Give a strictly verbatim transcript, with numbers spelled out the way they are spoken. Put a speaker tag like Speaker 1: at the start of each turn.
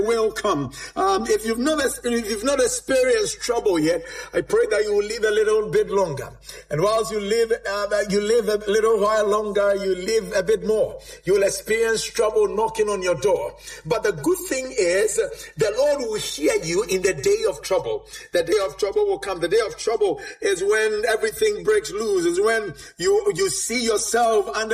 Speaker 1: Welcome. Um, if you've not if you've not experienced trouble yet, I pray that you will live a little bit longer. And whilst you live, uh, you live a little while longer, you live a bit more. You will experience trouble knocking on your door. But the good thing is, the Lord will hear you in the day of trouble. The day of trouble will come. The day of trouble is when everything breaks loose. Is when you you see yourself under